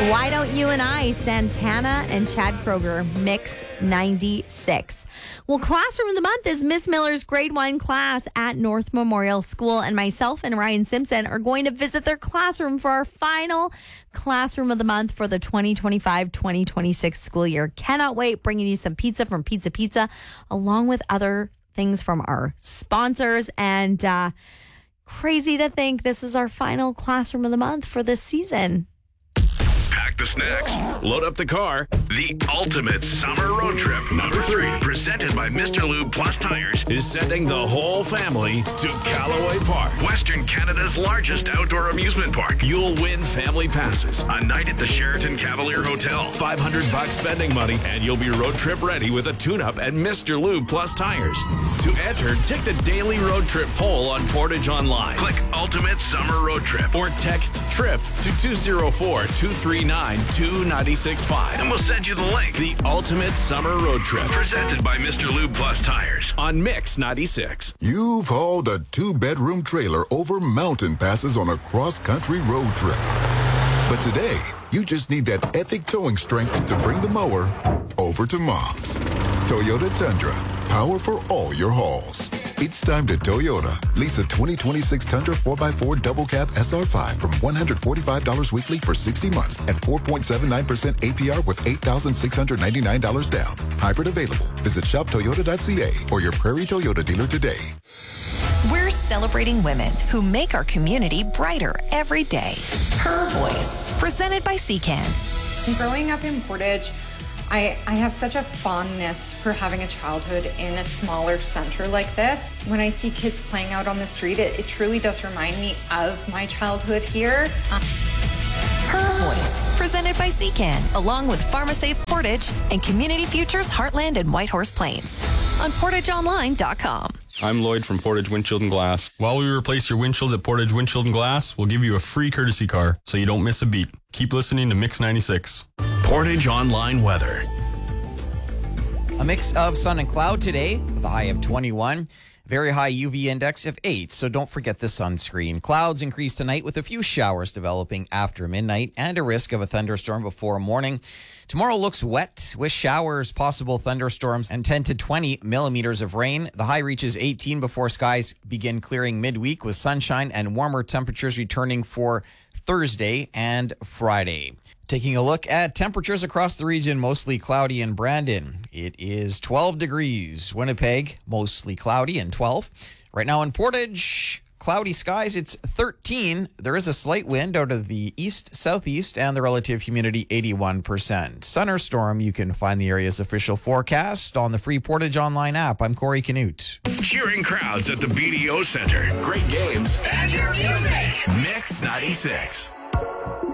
Why Don't You and I, Santana and Chad Kroger, Mix 96. Well, Classroom of the Month is Miss Miller's grade 1 class at North Memorial School, and myself and Ryan Simpson are going to visit their classroom for our final Classroom of the Month for the 2025-2026 school year. Cannot wait, bringing you some pizza from Pizza Pizza, along with other things from our sponsors, and crazy to think this is our final Classroom of the Month for this season. Pack the snacks, load up the car. The ultimate summer road trip, number 3, presented by Mr. Lube Plus Tires, is sending the whole family to Callaway Park, Western Canada's largest outdoor amusement park. You'll win family passes, a night at the Sheraton Cavalier Hotel, $500 spending money, and you'll be road trip ready with a tune-up at Mr. Lube Plus Tires. To enter, take the daily road trip poll on Portage Online. Click Ultimate Summer Road Trip or text TRIP to 204-239-2965 and we'll send you the link. The Ultimate Summer Road Trip, presented by Mr. Lube Plus Tires on Mix 96. You've hauled a 2-bedroom trailer over mountain passes on a cross-country road trip. But today, you just need that epic towing strength to bring the mower over to Mom's. Toyota Tundra, power for all your hauls. It's time to Toyota. Lease a 2026 Tundra 4x4 double cab SR5 from $145 weekly for 60 months and 4.79% APR with $8,699 down. Hybrid available. Visit shoptoyota.ca or your Prairie Toyota dealer today. We're celebrating women who make our community brighter every day. Her Voice, presented by Secan. Growing up in Portage, I have such a fondness for having a childhood in a smaller center like this. When I see kids playing out on the street, it truly does remind me of my childhood here. Her Voice, presented by Secan, along with PharmaSafe Portage and Community Futures Heartland and Whitehorse Plains on PortageOnline.com. I'm Lloyd from Portage Windshield and Glass. While we replace your windshields at Portage Windshield and Glass, we'll give you a free courtesy car so you don't miss a beat. Keep listening to Mix 96. Portage Online weather. A mix of sun and cloud today with a high of 21. Very high UV index of 8, so don't forget the sunscreen. Clouds increase tonight with a few showers developing after midnight and a risk of a thunderstorm before morning. Tomorrow looks wet with showers, possible thunderstorms, and 10 to 20 millimeters of rain. The high reaches 18 before skies begin clearing midweek with sunshine and warmer temperatures returning for Thursday and Friday. Taking a look at temperatures across the region, mostly cloudy in Brandon. It is 12 degrees. Winnipeg, mostly cloudy and 12. Right now in Portage, cloudy skies, it's 13. There is a slight wind out of the east-southeast and the relative humidity 81%. Sun or storm, you can find the area's official forecast on the free Portage Online app. I'm Corey Canute. Cheering crowds at the BDO Center. Great games. And your music. Mix 96.